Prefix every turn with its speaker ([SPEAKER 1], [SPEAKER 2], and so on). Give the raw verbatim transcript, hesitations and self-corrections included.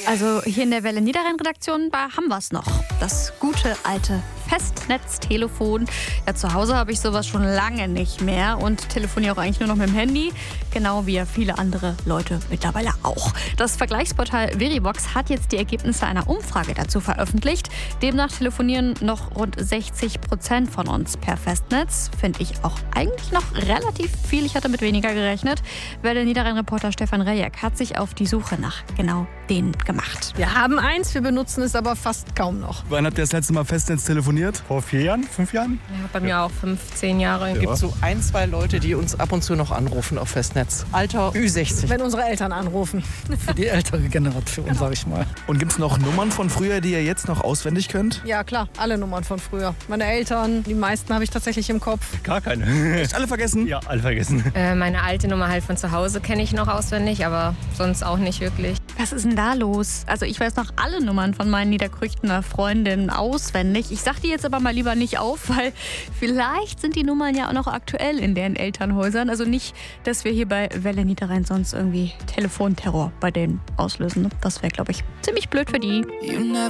[SPEAKER 1] Also hier in der Welle Niederrhein-Redaktion haben wir es noch. Das gute alte Festnetztelefon. Ja, zu Hause habe ich sowas schon lange nicht mehr und telefoniere auch eigentlich nur noch mit dem Handy. Genau wie ja viele andere Leute mittlerweile auch. Das Vergleichsportal Verivox hat jetzt die Ergebnisse einer Umfrage dazu veröffentlicht. Demnach telefonieren noch rund sechzig Prozent von uns per Festnetz. Finde ich auch eigentlich noch relativ viel. Ich hatte mit weniger gerechnet. Welle Niederrhein-Reporter Stefan Rejek hat sich auf die Suche nach genau denen gemacht.
[SPEAKER 2] Wir haben eins, wir benutzen es aber fast kaum noch.
[SPEAKER 3] Wann habt ihr das letzte Mal Festnetz telefoniert?
[SPEAKER 4] Vor vier Jahren, fünf Jahren?
[SPEAKER 5] Ja, bei mir auch fünfzehn Jahre.
[SPEAKER 6] Es gibt so ein, zwei Leute, die uns ab und zu noch anrufen auf Festnetz. Alter Ü sechzig.
[SPEAKER 2] Wenn unsere Eltern anrufen.
[SPEAKER 7] Für die ältere Generation, sag ich mal.
[SPEAKER 3] Und gibt's noch Nummern von früher, die ihr jetzt noch auswendig könnt?
[SPEAKER 2] Ja klar, alle Nummern von früher. Meine Eltern, die meisten habe ich tatsächlich im Kopf.
[SPEAKER 4] Gar keine.
[SPEAKER 3] Echt alle vergessen?
[SPEAKER 4] Ja, alle vergessen.
[SPEAKER 5] Äh, meine alte Nummer halt von zu Hause kenne ich noch auswendig, aber sonst auch nicht wirklich.
[SPEAKER 1] Was ist denn da los? Also ich weiß noch alle Nummern von meinen niederkrüchtener Freundinnen auswendig. Ich sag die jetzt aber mal lieber nicht auf, weil vielleicht sind die Nummern ja auch noch aktuell in deren Elternhäusern. Also nicht, dass wir hier bei Welle Niederrhein sonst irgendwie Telefonterror bei denen auslösen. Das wäre, glaube ich, ziemlich blöd für die.